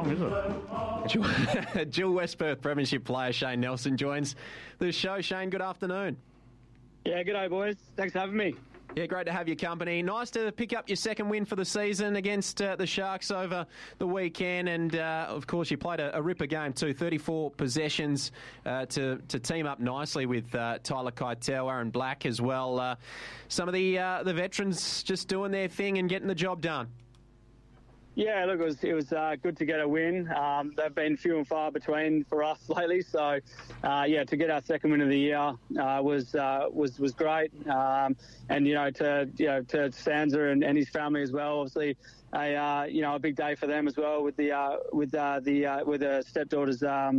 song, is it? Dual West Perth Premiership player Shane Nelson joins the show. Shane, good afternoon. Yeah, good day, boys. Thanks for having me. Yeah, great to have your company. Nice to pick up your second win for the season against the Sharks over the weekend. And, of course, you played a ripper game too. 34 possessions to team up nicely with Tyler Keitel, Aaron Black as well. Some of the veterans just doing their thing and getting the job done. Yeah, look, it was good to get a win. They've been few and far between for us lately, so to get our second win of the year was great. And to Sansa and his family as well. Obviously, a big day for them as well with the stepdaughter's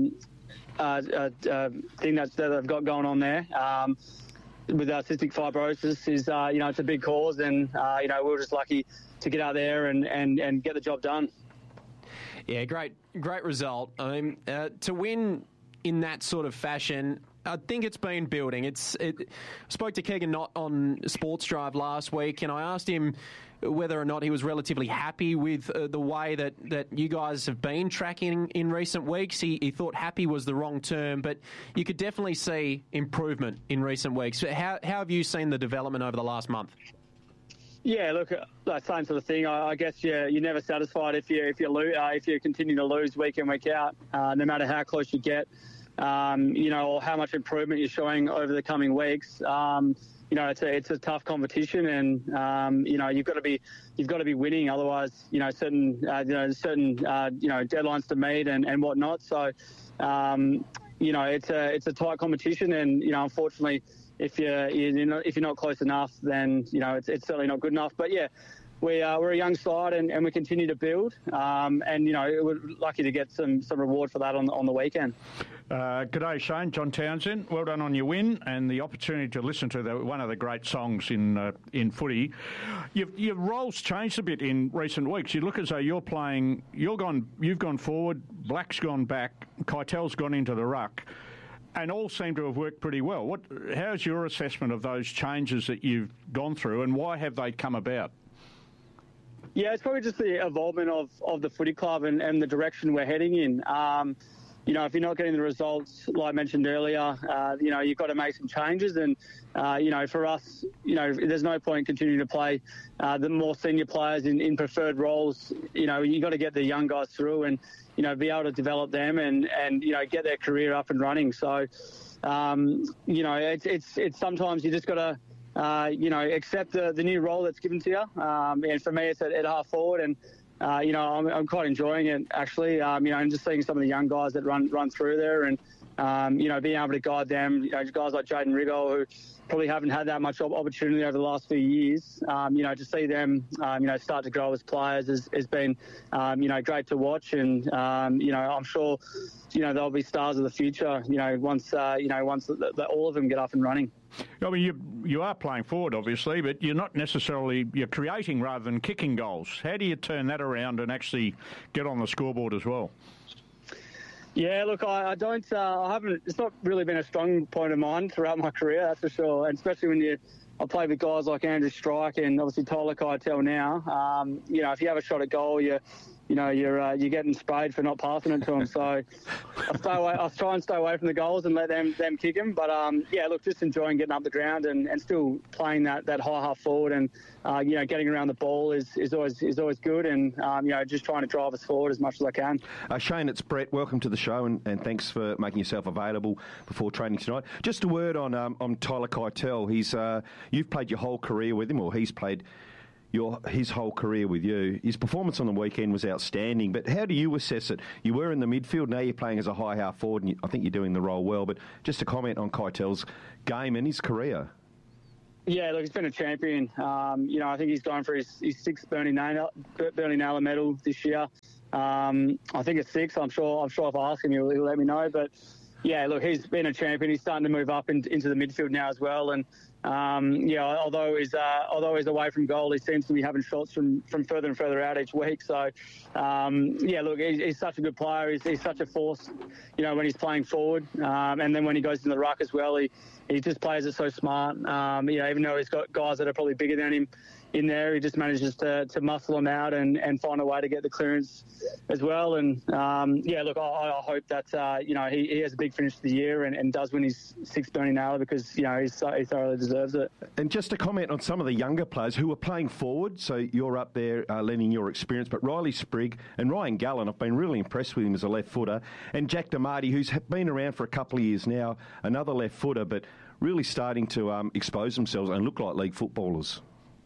thing that they've got going on there. With cystic fibrosis is it's a big cause, and we're just lucky to get out there and get the job done. Yeah, great result. I mean, to win in that sort of fashion, I think it's been building. I spoke to Keegan Knott on Sports Drive last week, and I asked him whether or not he was relatively happy with the way that you guys have been tracking in recent weeks. He thought happy was the wrong term, but you could definitely see improvement in recent weeks. How have you seen the development over the last month? Yeah, look, same sort of thing. I guess you're never satisfied if you continue to lose week in, week out, no matter how close you get, or how much improvement you're showing over the coming weeks. It's a tough competition, and you've got to be winning. Otherwise, certain deadlines to meet and whatnot. So, it's a tight competition, and unfortunately, if you're not close enough, then it's certainly not good enough. But yeah, we're a young side, and we continue to build. We're lucky to get some reward for that on the weekend. G'day, Shane. John Townsend. Well done on your win and the opportunity to listen to one of the great songs in footy. Your role's changed a bit in recent weeks. You look as though you've gone forward, Black's gone back, Keitel's gone into the ruck, and all seem to have worked pretty well. How's your assessment of those changes that you've gone through, and why have they come about? Yeah, it's probably just the involvement of the footy club and the direction we're heading in. If you're not getting the results, like I mentioned earlier, you've got to make some changes. And, for us, there's no point continuing to play the more senior players in preferred roles. You've got to get the young guys through and, be able to develop them and get their career up and running. So, it's sometimes you just got to, accept the new role that's given to you. And for me, it's at half forward, and I'm quite enjoying it actually. And just seeing some of the young guys that run through there, and being able to guide them. Guys like Jaden Riggle, who probably haven't had that much opportunity over the last few years. To see them, start to grow as players has been, great to watch. And I'm sure, they'll be stars of the future. Once all of them get up and running. I mean, you are playing forward, obviously, but you're not necessarily, you're creating rather than kicking goals. How do you turn that around and actually get on the scoreboard as well? Yeah, look, I haven't, it's not really been a strong point of mine throughout my career, that's for sure. And especially when I played with guys like Andrew Strike and obviously Tyler Keitel now. If you have a shot at goal, you're getting sprayed for not passing it to them. So I try and stay away from the goals and let them kick them. But just enjoying getting up the ground and still playing that high half forward, and getting around the ball is always good, and just trying to drive us forward as much as I can. Shane, it's Brett. Welcome to the show, and thanks for making yourself available before training tonight. Just a word on Tyler Keitel. You've played your whole career with him, or he's played his whole career with you. His performance on the weekend was outstanding, but how do you assess it? You were in the midfield, now you're playing as a high half forward, and I think you're doing the role well, but just a comment on Keitel's game and his career. Yeah, look, he's been a champion. I think he's going for his sixth Bernie Naylor medal this year. I think it's six. I'm sure if I ask him, he'll let me know. But yeah, look, he's been a champion. He's starting to move up into the midfield now as well. And Although he's away from goal, he seems to be having shots from further and further out each week. So, he's such a good player. He's such a force, when he's playing forward. And then when he goes in the ruck as well, he just plays it so smart. Even though he's got guys that are probably bigger than him in there, he just manages to muscle them out and find a way to get the clearance as well. And I hope that he has a big finish to the year and does win his sixth Bernie Naylor, because he thoroughly deserves it. And just to comment on some of the younger players who are playing forward, so you're up there lending your experience, but Riley Sprigg and Ryan Gallen, I've been really impressed with him as a left footer, and Jack DeMarty, who's been around for a couple of years now, another left footer, but really starting to expose themselves and look like league footballers.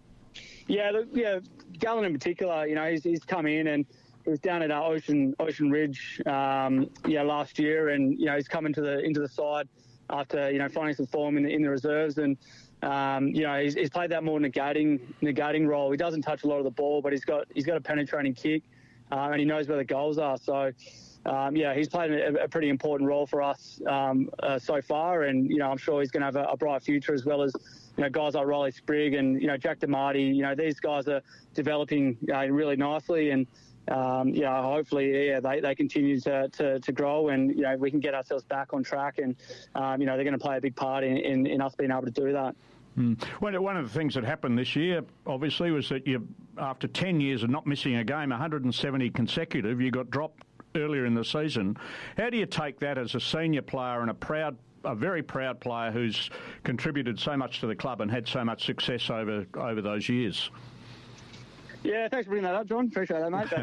Gallen in particular, he's come in and he was down at Ocean Ridge, last year, and he's come into the side after finding some form in the reserves, and he's played that more negating role. He doesn't touch a lot of the ball, but he's got a penetrating kick, and he knows where the goals are. So. He's played a pretty important role for us so far, and I'm sure he's going to have a bright future, as well as guys like Riley Sprigg and Jack DeMarty. These guys are developing really nicely, and hopefully they continue to grow, and we can get ourselves back on track, and they're going to play a big part in us being able to do that. One of the things that happened this year, obviously, was that after 10 years of not missing a game, 170 consecutive, you got dropped earlier in the season. How do you take that as a senior player and a very proud player who's contributed so much to the club and had so much success over those years? Yeah, thanks for bringing that up, John. Appreciate that, mate.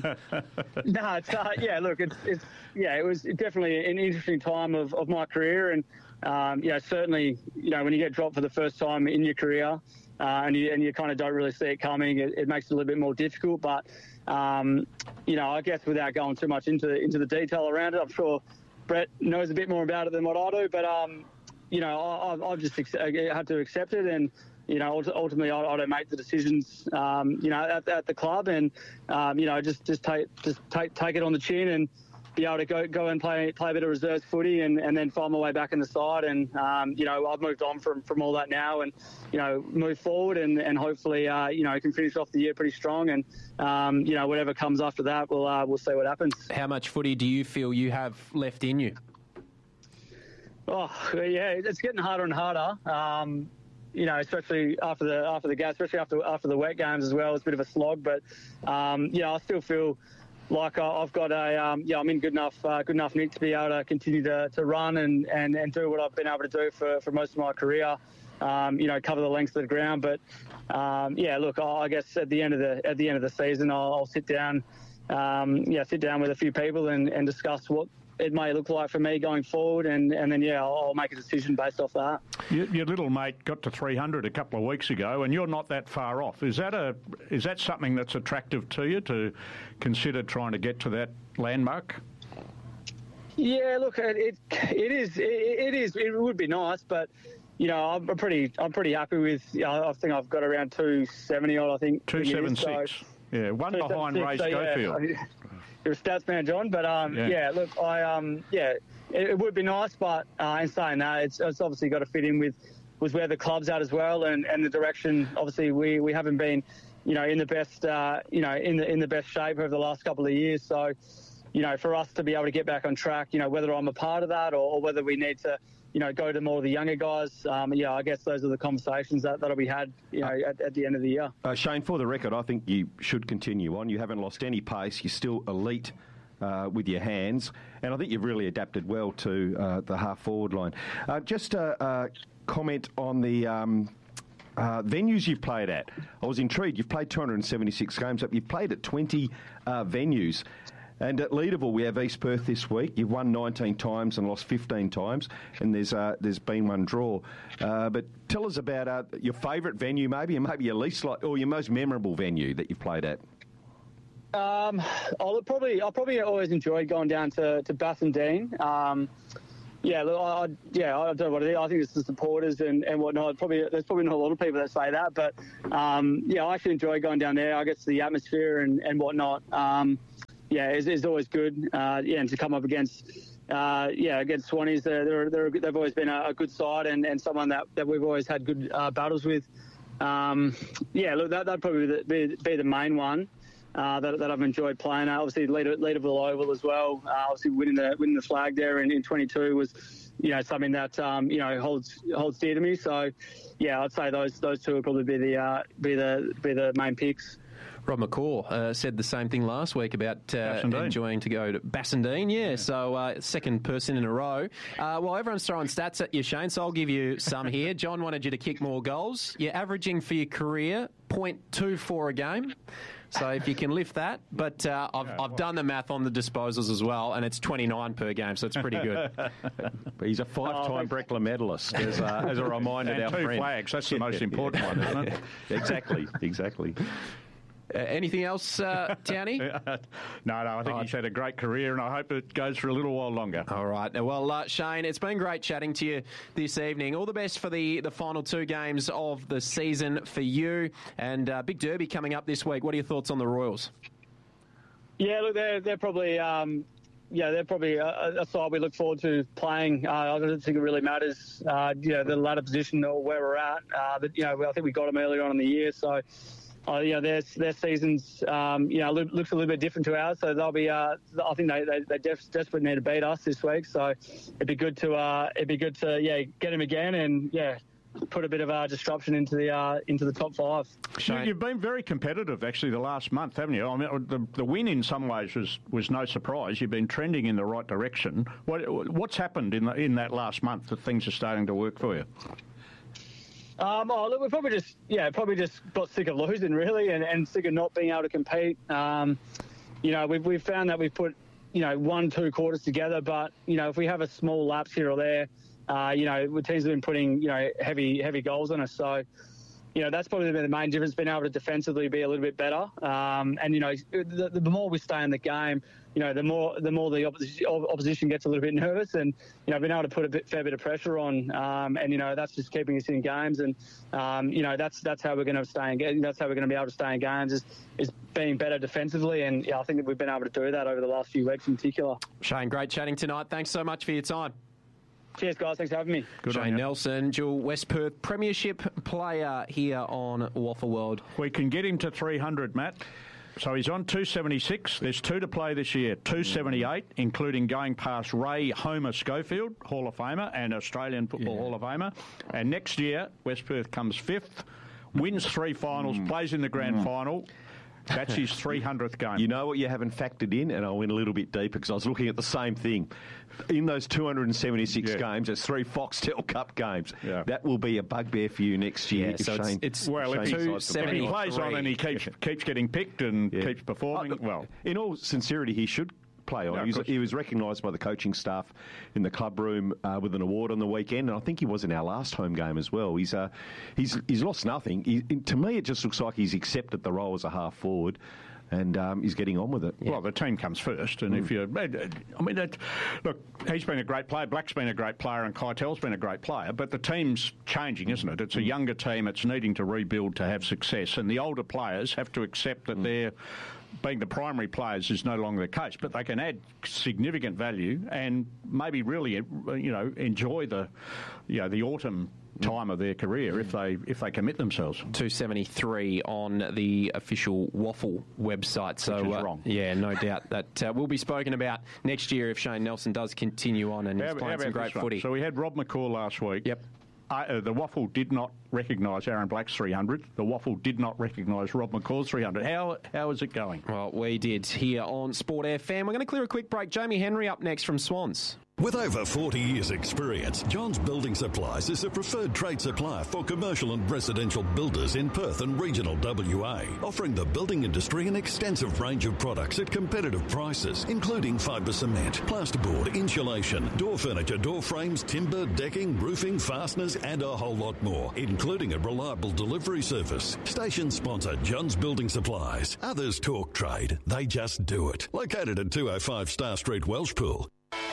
It was definitely an interesting time of my career, and certainly, when you get dropped for the first time in your career, and you kind of don't really see it coming, it makes it a little bit more difficult. But I guess without going too much into the detail around it, I'm sure Brett knows a bit more about it than what I do. But I've just had to accept it, and ultimately I don't make the decisions at the club, and just take it on the chin and be able to go and play a bit of reserves footy, and then find my way back in the side. And I've moved on from all that now, and move forward, and hopefully can finish off the year pretty strong, and whatever comes after that, we'll see what happens. How much footy do you feel you have left in you? Oh yeah, it's getting harder and harder. Especially after the gas, especially after the wet games as well. It's a bit of a slog, but I still feel like I've got I'm in good enough nick to be able to continue to run and do what I've been able to do for most of my career. Cover the length of the ground, but I guess at the end of the season, I'll sit down with a few people and discuss what it may look like for me going forward, and then I'll make a decision based off that. Your little mate got to 300 a couple of weeks ago, and you're not that far off. Is that something that's attractive to you, to consider trying to get to that landmark? Yeah, look, it is. It would be nice, but I'm pretty happy with. I think I've got around 270 odd. I think 276. So, yeah, one behind Ray Schofield. You're a stats man, John, but it would be nice, but in saying that, it's obviously got to fit in with where the club's at as well, and the direction. Obviously, we haven't been, in the best, in the best shape over the last couple of years. So, for us to be able to get back on track, whether I'm a part of that or whether we need to, go to more of the younger guys. I guess those are the conversations that'll be had, at the end of the year. Shane, for the record, I think you should continue on. You haven't lost any pace. You're still elite with your hands, and I think you've really adapted well to the half-forward line. Just a comment on the venues you've played at. I was intrigued. You've played 276 games, but you've played at 20 venues. And at Leederville, we have East Perth this week. You've won 19 times and lost 15 times, and there's been one draw. But tell us about your favourite venue, maybe, and maybe your least or your most memorable venue that you've played at. I probably always enjoyed going down to Bassendean. I don't know what it is. I think it's the supporters and whatnot. There's probably not a lot of people that say that, but I actually enjoy going down there. I guess the atmosphere and whatnot. It's always good. And to come up against against Swannies, they've always been a good side and someone that we've always had good battles with. Look, that'd probably be the main one that I've enjoyed playing. Obviously, Leederville Oval as well. Obviously, winning the flag there in 22 was, something that holds dear to me. So, yeah, I'd say those two would probably be the main picks. Rob McCaw said the same thing last week about enjoying to go to Bassendean. Yeah. So second person in a row. Well, everyone's throwing stats at you, Shane, so I'll give you some here. John wanted you to kick more goals. You're averaging for your career 0.24 a game. So if you can lift that. But I've done the math on the disposals as well, and it's 29 per game, so it's pretty good. But he's a five-time Breckler medalist, as a reminder to our friend. 2 flags, that's the most important one, isn't it? Exactly. Anything else, Townie? No, I think he's had a great career, and I hope it goes for a little while longer. All right. Well, Shane, it's been great chatting to you this evening. All the best for the final 2 games of the season for you, and big derby coming up this week. What are your thoughts on the Royals? Yeah, look, they're probably they're probably a side we look forward to playing. I don't think it really matters, the ladder position or where we're at. I think we got them earlier on in the year, so. Their seasons, looks a little bit different to ours. So they'll be. I think they desperately need to beat us this week. So it'd be good to get them again and put a bit of disruption into the top 5. You've been very competitive actually the last month, haven't you? I mean, the win in some ways was no surprise. You've been trending in the right direction. What's happened in that last month that things are starting to work for you? Look, we probably just got sick of losing, really, and sick of not being able to compete. We've found that we've put, 1-2 quarters together, but, if we have a small lapse here or there, teams have been putting, heavy goals on us. So, that's probably been the main difference, being able to defensively be a little bit better. The more we stay in the game, the more the opposition gets a little bit nervous, and being able to put a fair bit of pressure on, that's just keeping us in games, and that's how we're going to stay in games. That's how we're going to be able to stay in games is being better defensively, and I think that we've been able to do that over the last few weeks in particular. Shane, great chatting tonight. Thanks so much for your time. Cheers, guys. Thanks for having me. Good Shane Nelson, dual West Perth Premiership player here on Waffle World. We can get him to 300, Matt. So he's on 276. There's 2 to play this year, 278, including going past Ray Homer Schofield, Hall of Famer, and Australian Football Hall of Famer. And next year, West Perth comes 5th, wins 3 finals, plays in the grand final. That's his 300th game. You know what you haven't factored in, and I went a little bit deeper because I was looking at the same thing. In those 276 games, there's 3 Foxtel Cup games. Yeah. That will be a bugbear for you next year. Yeah, so if he plays on and he keeps getting picked and keeps performing, in all sincerity, he should play on. He was recognised by the coaching staff in the club room with an award on the weekend, and I think he was in our last home game as well. He's lost nothing. To me, it just looks like he's accepted the role as a half forward. And he's getting on with it. Yeah. Well, the team comes first, and if you, look, he's been a great player. Black's been a great player, and Keitel's been a great player. But the team's changing, isn't it? It's a younger team. It's needing to rebuild to have success, and the older players have to accept that they're being the primary players is no longer the case. But they can add significant value and maybe really, enjoy the autumn time of their career if they commit themselves. 273 on the official Waffle website. So which is wrong. Yeah, no doubt that will be spoken about next year if Shane Nelson does continue on and is playing some great footy. So we had Rob McCaw last week. Yep. The Waffle did not recognise Aaron Black's 300. The Waffle did not recognise Rob McCaw's 300. How is it going? Well, we did here on Sport FM. We're going to clear a quick break. Jamie Henry up next from Swans. With over 40 years' experience, Johns Building Supplies is a preferred trade supplier for commercial and residential builders in Perth and regional WA, offering the building industry an extensive range of products at competitive prices, including fibre cement, plasterboard, insulation, door furniture, door frames, timber, decking, roofing, fasteners, and a whole lot more, including a reliable delivery service. Station sponsor Johns Building Supplies. Others talk trade, they just do it. Located at 205 Star Street, Welshpool.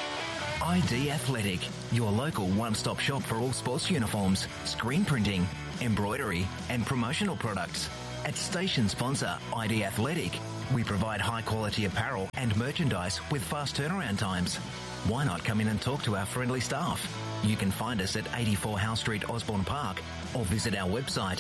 ID Athletic, your local one-stop shop for all sports uniforms, screen printing, embroidery and promotional products. At station sponsor ID Athletic, We provide high-quality apparel and merchandise with fast turnaround times. Why not come in and talk to our friendly staff? You can find us at 84 Howe Street, Osborne Park, or visit our website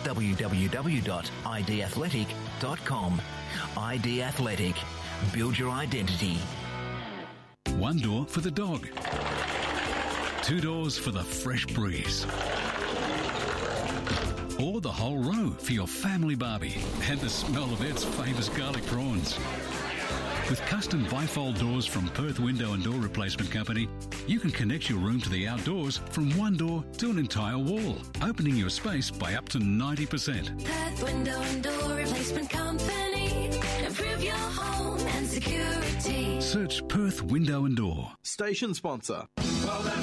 www.idathletic.com. ID Athletic. Build your identity. One door for the dog. 2 doors for the fresh breeze. Or the whole row for your family barbie and the smell of Ed's famous garlic prawns. With custom bifold doors from Perth Window and Door Replacement Company, you can connect your room to the outdoors from one door to an entire wall, opening your space by up to 90%. Perth Window and Door Replacement Company. Improve your home and security. Search Perth Window and Door. Station sponsor. Well,